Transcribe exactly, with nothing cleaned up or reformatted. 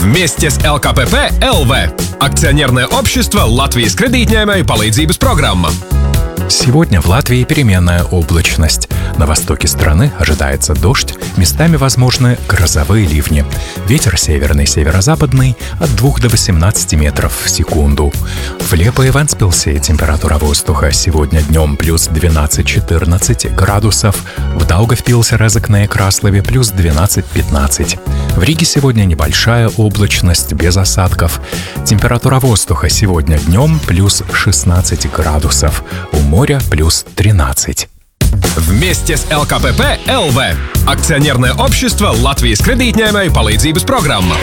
Вместе с эл ка пэ пэ эл ви. Акционерное общество Латвijas кредитņēmēju palīdzības программа. Сегодня в Латвии переменная облачность. На востоке страны ожидается дождь, местами возможны грозовые ливни. Ветер северный, северо-западный от двух до восемнадцати метров в секунду. В Лепо и Вентспилсе температура воздуха сегодня днем плюс двенадцать-четырнадцать градусов. В Даугавпилсе, Резекне и Краслове плюс двенадцать-пятнадцать. В Риге сегодня небольшая облачность без осадков. Температура воздуха сегодня днем плюс шестнадцать градусов. У моря плюс тринадцать. Вместе с эл ка пэ пэ эл ви. Акционерное общество Латвijas кредитņēmēju palīdzības программа.